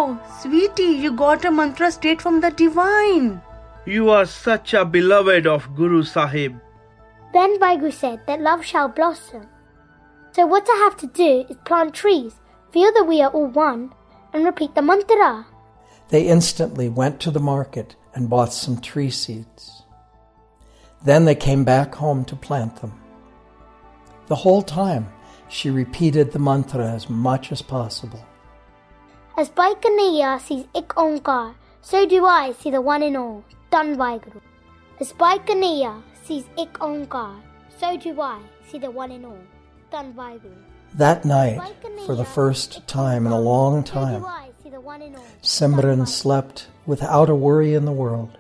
Wow, sweetie, you got a mantra straight from the divine. You are such a beloved of Guru Sahib. Then Vaheguru said that love shall blossom. So what I have to do is plant trees, feel that we are all one, and repeat the mantra. They instantly went to the market and bought some tree seeds. Then they came back home to plant them. The whole time, she repeated the mantra as much as possible. As Bhai Kanhaiya sees Ik Onkar, so do I see the one and all. Done, Vaheguru. As Bhai Kanhaiya sees Ik Onkar, so do I see the one and all. Done, Vaheguru. That night, for the first time in a long time, Simran slept without a worry in the world.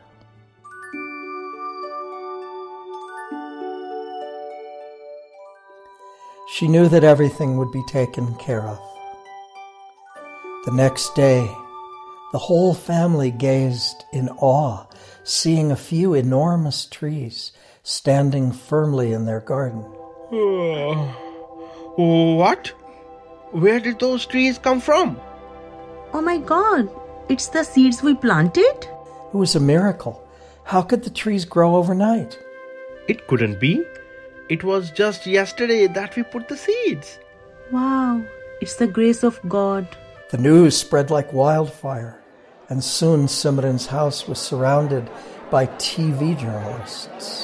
She knew that everything would be taken care of. The next day, the whole family gazed in awe, seeing a few enormous trees standing firmly in their garden. What? Where did those trees come from? Oh my God, it's the seeds we planted? It was a miracle. How could the trees grow overnight? It couldn't be. It was just yesterday that we put the seeds. Wow, it's the grace of God. The news spread like wildfire, and soon Simran's house was surrounded by TV journalists.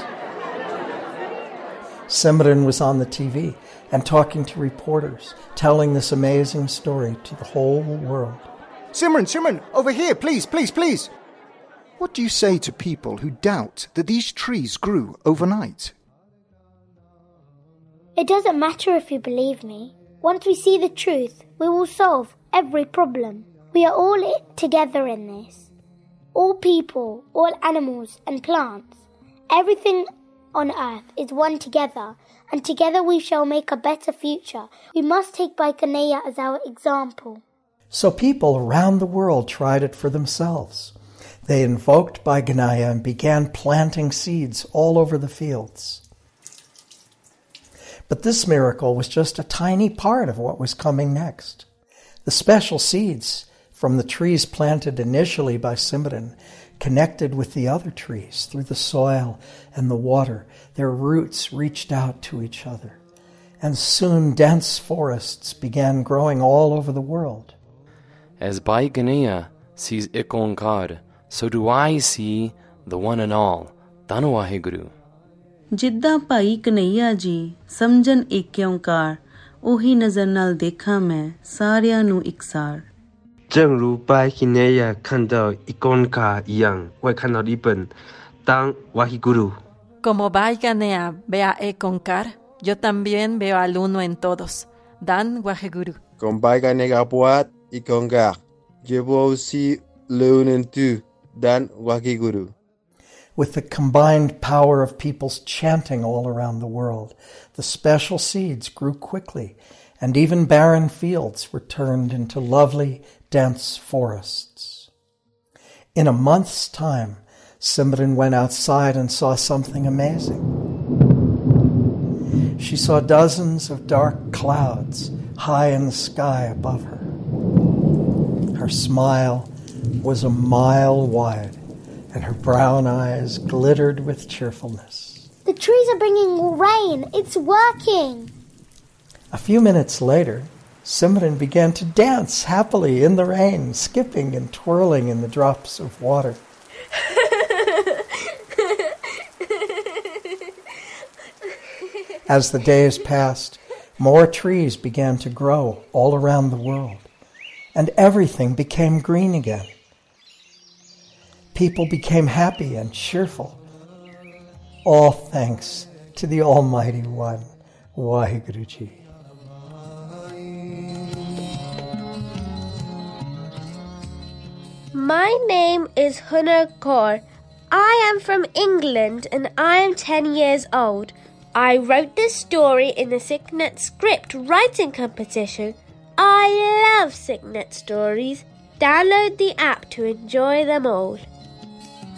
Simran was on the TV and talking to reporters, telling this amazing story to the whole world. Simran, over here, please. What do you say to people who doubt that these trees grew overnight? It doesn't matter if you believe me. Once we see the truth, we will solve every problem. We are all together in this. All people, all animals and plants. Everything on earth is one together, and together we shall make a better future. We must take Bhai Kanhaiya as our example. So people around the world tried it for themselves. They invoked Bhai Kanhaiya and began planting seeds all over the fields. But this miracle was just a tiny part of what was coming next. The special seeds from the trees planted initially by Simran connected with the other trees through the soil and the water. Their roots reached out to each other. And soon dense forests began growing all over the world. As Bhai Kanhaiya sees Ik Onkar, so do I see the one and all. Dhan Vaheguru. ਜਿੱਦਾਂ ਭਾਈ ਕਨਈਆ ਜੀ ਸਮਝਣ ਏਕ ਓਂਕਾਰ ਉਹੀ ਨਜ਼ਰ ਨਾਲ ਦੇਖਾਂ ਮੈਂ ਸਾਰਿਆਂ ਨੂੰ ਇਕਸਾਰ 正如拜希内亚看到一公卡一样，我看到一本当 Vaheguru. Como Bhai Kanhaiya ve a Ik Onkar, yo también veo al uno en todos. Dan Vaheguru. Como Bhai Kanhaiya buat Ik Onkar, yo veo aussi le uno en tout. Dan Vaheguru. With the combined power of people's chanting all around the world, the special seeds grew quickly, and even barren fields were turned into lovely, dense forests. In a month's time, Simran went outside and saw something amazing. She saw dozens of dark clouds high in the sky above her. Her smile was a mile wide, and her brown eyes glittered with cheerfulness. The trees are bringing rain. It's working. A few minutes later, Simran began to dance happily in the rain, skipping and twirling in the drops of water. As the days passed, more trees began to grow all around the world, and everything became green again. People became happy and cheerful. All thanks to the Almighty One, Vaheguru Ji. My name is Hunar Kaur. I am from England and I am 10 years old. I wrote this story in the Sicknet script writing competition. I love Sicknet stories. Download the app to enjoy them all.